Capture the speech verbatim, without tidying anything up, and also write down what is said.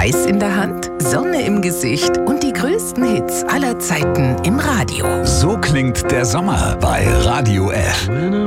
Eis in der Hand, Sonne im Gesicht und die größten Hits aller Zeiten im Radio. So klingt der Sommer bei Radio F.